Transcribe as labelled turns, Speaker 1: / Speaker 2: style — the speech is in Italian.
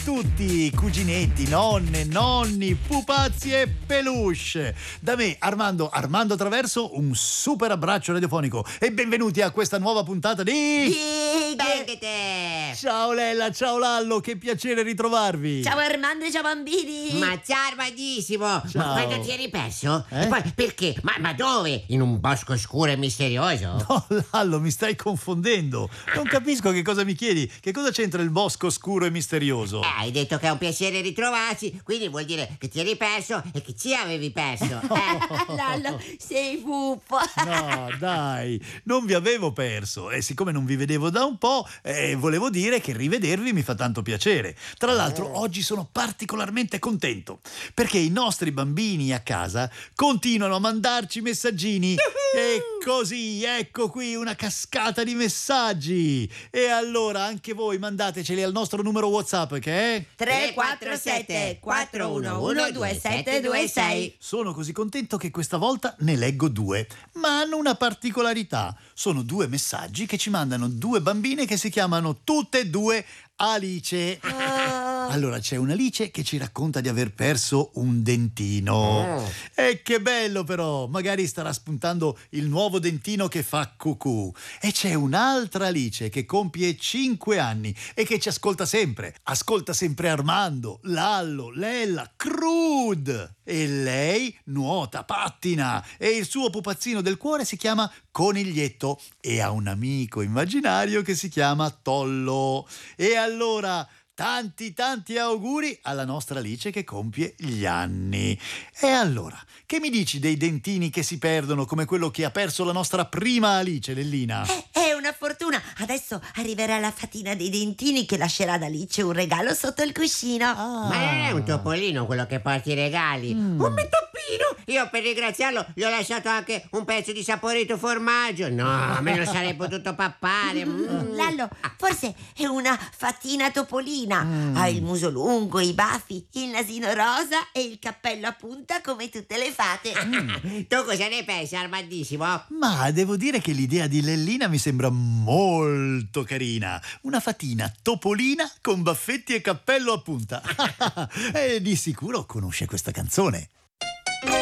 Speaker 1: tutti, cuginetti, nonne, nonni, pupazzi e peluche. Da me, Armando Traverso, un super abbraccio radiofonico e benvenuti a questa nuova puntata di...
Speaker 2: Benedete!
Speaker 1: Ciao Lella, ciao Lallo, che piacere ritrovarvi.
Speaker 3: Ciao Armando, ciao bambini.
Speaker 2: Ma ciao Armandissimo!
Speaker 1: Ciao.
Speaker 2: Ma quando ti eri perso?
Speaker 1: Eh?
Speaker 2: E poi perché? Ma dove? In un bosco scuro e misterioso?
Speaker 1: No, Lallo, mi stai confondendo. Non capisco che cosa mi chiedi. Che cosa c'entra il bosco scuro e misterioso?
Speaker 2: Hai detto che è un piacere ritrovarci, quindi vuol dire che ti eri perso e che ci avevi perso.
Speaker 3: Lallo, sei fuffa.
Speaker 1: No, dai, non vi avevo perso e siccome non vi vedevo da un po', volevo dire che rivedervi mi fa tanto piacere. Tra l'altro, oggi sono particolarmente contento perché i nostri bambini a casa continuano a mandarci messaggini e così ecco qui una cascata di messaggi. E allora anche voi mandateceli al nostro numero WhatsApp che è
Speaker 3: 347 411 2726.
Speaker 1: Sono così contento che questa volta ne leggo 2, ma hanno una particolarità. Sono 2 messaggi che ci mandano 2 bambine che si chiamano tutte e 2 Alice. Allora c'è un'Alice che ci racconta di aver perso un dentino. E che bello però, magari starà spuntando il nuovo dentino che fa cucù. E c'è un'altra Alice che compie 5 anni e che ci ascolta sempre Armando, Lallo, Lella, Crud. E lei nuota, pattina e il suo pupazzino del cuore si chiama Coniglietto e ha un amico immaginario che si chiama Tollo. E allora tanti auguri alla nostra Alice che compie gli anni. E allora, che mi dici dei dentini che si perdono come quello che ha perso la nostra prima Alice, Lellina?
Speaker 3: È una fortuna. Adesso arriverà la fatina dei dentini che lascerà ad Alice un regalo sotto il cuscino.
Speaker 2: Ma non è un topolino quello che porta i regali? Un toppino? Io per ringraziarlo gli ho lasciato anche un pezzo di saporito formaggio. No, me lo sarei potuto pappare.
Speaker 3: Lallo, forse è una fatina topolina. Ha il muso lungo, i baffi, il nasino rosa e il cappello a punta come tutte le fate.
Speaker 2: Tu cosa ne pensi, Armandissimo?
Speaker 1: Ma devo dire che l'idea di Lellina mi sembra molto carina. Una fatina topolina con baffetti e cappello a punta. E di sicuro conosce questa canzone.